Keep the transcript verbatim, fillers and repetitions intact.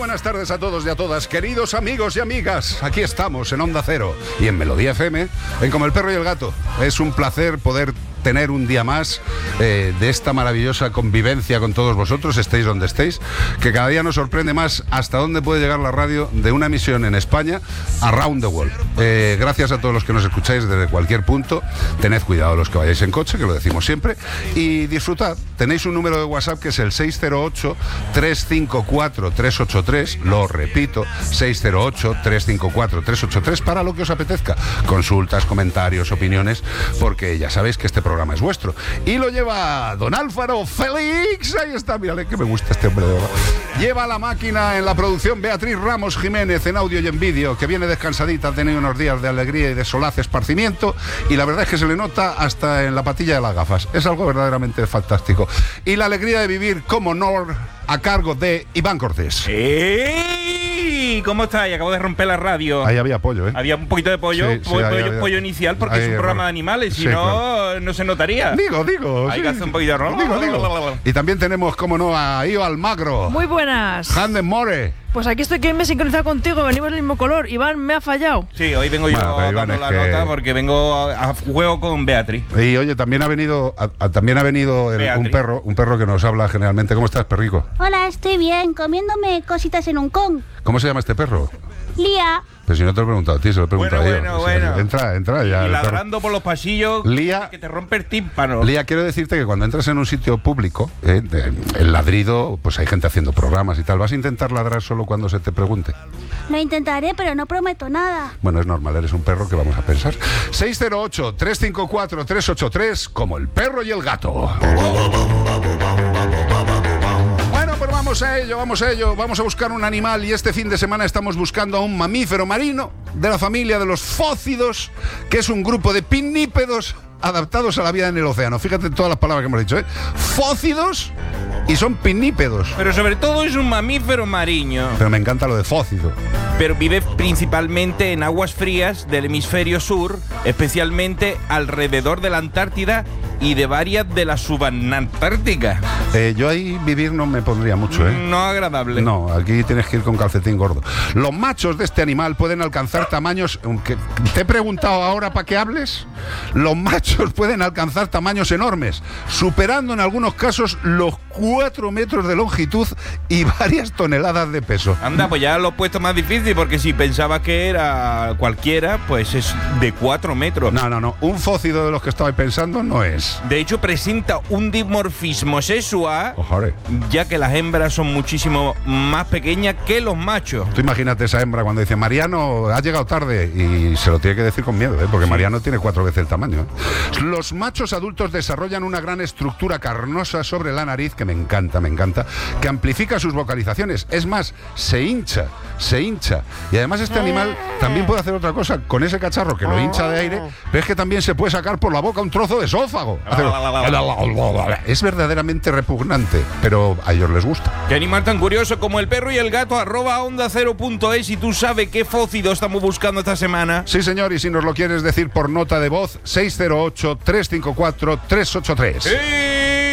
buenas tardes a todos y a todas, queridos amigos y amigas. Aquí estamos en Onda Cero y en Melodía F M, en Como el Perro y el Gato. Es un placer poder tener un día más eh, de esta maravillosa convivencia con todos vosotros, estéis donde estéis, que cada día nos sorprende más hasta dónde puede llegar la radio de una emisión en España around the world. Eh, gracias a todos los que nos escucháis desde cualquier punto. Tened cuidado los que vayáis en coche, que lo decimos siempre, y disfrutad. Tenéis un número de WhatsApp que es el seis cero ocho, tres cinco cuatro, tres ocho tres, lo repito, seis cero ocho, tres cinco cuatro, tres ocho tres, para lo que os apetezca. Consultas, comentarios, opiniones, porque ya sabéis que este programa programa es vuestro. Y lo lleva don Álvaro Félix. Ahí está, mírale que me gusta este hombre de verdad. Lleva la máquina en la producción Beatriz Ramos Jiménez, en audio y en vídeo, que viene descansadita, ha tenido unos días de alegría y de solaz esparcimiento, y la verdad es que se le nota hasta en la patilla de las gafas. Es algo verdaderamente fantástico. Y la alegría de vivir como Nor, a cargo de Iván Cortés. ¡Ey! ¿Cómo estáis? Acabo de romper la radio. Ahí había pollo, ¿eh? Había un poquito de pollo, sí, sí, pollo, ahí, pollo, ahí, pollo inicial, porque ahí, es un programa claro. de animales, si sí, no, claro. no se notaría. Digo, digo. Hay sí. que hacer un poquito de ron. Digo, digo. Y también tenemos, como no, a Io Almagro. Muy buenas. Handen More. Pues aquí estoy, que me he sincronizado contigo, venimos del mismo color. Iván me ha fallado. Sí, hoy vengo yo Bueno, pero Iván, dando es la que- nota porque vengo a, a juego con Beatriz. Y oye, también ha venido, a- a- también ha venido el- Beatriz. un perro, un perro que nos habla generalmente. ¿Cómo estás, perrico? Hola, estoy bien, comiéndome cositas en un con. ¿Cómo se llama este perro? Lía, Pero si no te lo he preguntado a ti, se lo he preguntado Bueno, yo. bueno, O sea, bueno. Entra, entra ya. Y el perro. ladrando por los pasillos Lía- que te rompe el tímpano. Lía, quiero decirte que cuando entras en un sitio público, eh, de- el ladrido, pues hay gente haciendo programas y tal. ¿Vas a intentar ladrar solo cuando se te pregunte? lo intentaré, pero no prometo nada. Bueno, es normal, eres un perro, que vamos a pensar. seis cero ocho, tres cinco cuatro, tres ocho tres, como el perro y el gato. Bueno, pues vamos a ello, vamos a ello. Vamos a buscar un animal y este fin de semana estamos buscando a un mamífero marino de la familia de los fócidos, que es un grupo de pinnípedos adaptados a la vida en el océano. Fíjate en todas las palabras que hemos dicho, ¿eh? Fócidos y son pinnípedos. Pero sobre todo es un mamífero marino. Pero me encanta lo de fócido. Pero vive principalmente en aguas frías del hemisferio sur, especialmente alrededor de la Antártida y de varias de la subantártica. Eh, yo ahí vivir no me pondría mucho, ¿eh? No agradable. No, aquí tienes que ir con calcetín gordo. Los machos de este animal pueden alcanzar tamaños... Aunque te he preguntado ahora para que hables. Los machos pueden alcanzar tamaños enormes, superando en algunos casos los cuatro metros de longitud y varias toneladas de peso. Anda, pues ya lo he puesto más difícil, porque si pensaba que era cualquiera, pues es de cuatro metros. No, no, no. Un fócido de los que estaba pensando no es. De hecho, presenta un dimorfismo sexual, Ojore. ya que las hembras son muchísimo más pequeñas que los machos. Tú imagínate esa hembra cuando dice Mariano ha llegado tarde, y se lo tiene que decir con miedo, ¿eh? Porque Mariano tiene cuatro veces el tamaño, ¿eh? Los machos adultos desarrollan una gran estructura carnosa sobre la nariz, que me encanta, me encanta, que amplifica sus vocalizaciones. Es más, se hincha, se hincha. Y además este animal también puede hacer otra cosa con ese cacharro que lo hincha de aire, pero es que también se puede sacar por la boca un trozo de esófago. Es verdaderamente repugnante, pero a ellos les gusta. Qué animal tan curioso como el perro y el gato. Arroba onda cero punto es y tú sabes qué fócido estamos buscando esta semana. Sí, señor, y si nos lo quieres decir por nota de voz, seis cero ocho, tres cinco cuatro, tres ocho tres. ¡Sí!